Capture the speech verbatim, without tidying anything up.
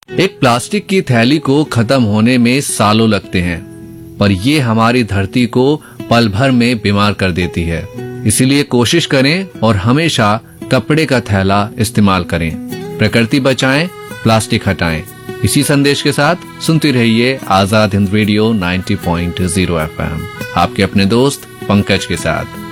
एक प्लास्टिक की थैली को खत्म होने में सालों लगते हैं, पर ये हमारी धरती को पल भर में बीमार कर देती है। इसीलिए कोशिश करें और हमेशा कपड़े का थैला इस्तेमाल करें। प्रकृति बचाएं, प्लास्टिक हटाएं। इसी संदेश के साथ सुनती रहिए आजाद हिंद रेडियो नब्बे पॉइंट शून्य एफ एम, आपके अपने दोस्त पंकज के साथ।